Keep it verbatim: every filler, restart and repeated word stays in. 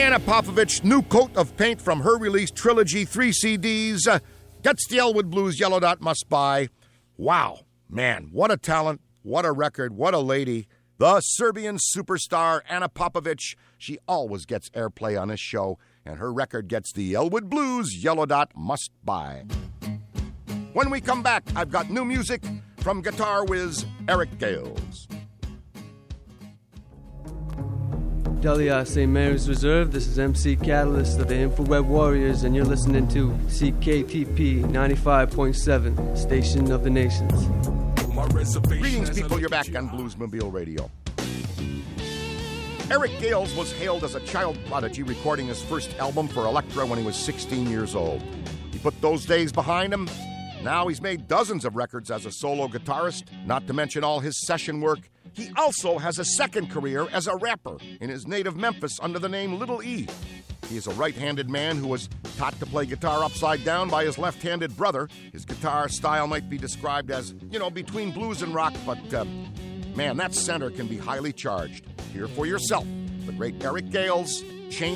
Anna Popovich, new coat of paint from her released trilogy, three C Ds. Uh, gets the Elwood Blues Yellow Dot Must Buy. Wow, man, what a talent, what a record, what a lady. The Serbian superstar Anna Popovich. She always gets airplay on this show, and her record gets the Elwood Blues Yellow Dot Must Buy. When we come back, I've got new music from guitar whiz Eric Gales. Delia, Saint Mary's Reserve. This is M C Catalyst of the InfoWeb Warriors, and you're listening to C K T P ninety-five point seven, Station of the Nations. Greetings, people. You're back on Bluesmobile Radio. Eric Gales was hailed as a child prodigy, recording his first album for Elektra when he was sixteen years old. He put those days behind him. Now he's made dozens of records as a solo guitarist, not to mention all his session work. He also has a second career as a rapper in his native Memphis under the name Little E. He is a right-handed man who was taught to play guitar upside down by his left-handed brother. His guitar style might be described as, you know, between blues and rock, but, uh, man, that center can be highly charged. Hear for yourself the great Eric Gales, Change